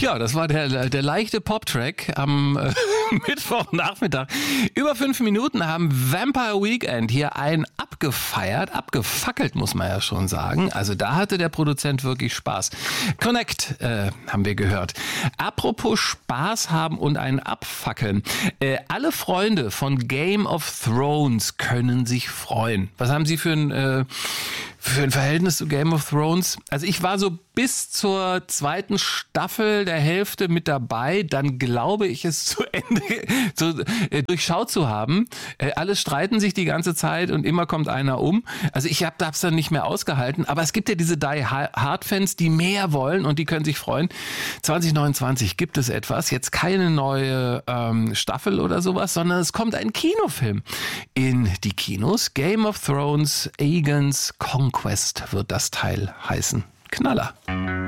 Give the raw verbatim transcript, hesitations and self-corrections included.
Ja, das war der, der leichte Pop-Track am äh, Mittwochnachmittag. Über fünf Minuten haben Vampire Weekend hier einen abgefeiert, abgefackelt, muss man ja schon sagen. Also da hatte der Produzent wirklich Spaß. Connect äh, haben wir gehört. Apropos Spaß haben und einen abfackeln. Äh, alle Freunde von Game of Thrones können sich freuen. Was haben Sie für ein... Äh, Für ein Verhältnis zu Game of Thrones? Also ich war so bis zur zweiten Staffel der Hälfte mit dabei. Dann glaube ich es zu Ende so, äh, durchschaut zu haben. Äh, alle streiten sich die ganze Zeit und immer kommt einer um. Also ich habe es dann nicht mehr ausgehalten. Aber es gibt ja diese Die Hard-Fans, die mehr wollen und die können sich freuen. zwanzig neunundzwanzig gibt es etwas. Jetzt keine neue ähm, Staffel oder sowas, sondern es kommt ein Kinofilm in die Kinos. Game of Thrones, Aegon's Conquest wird das Teil heißen. Knaller.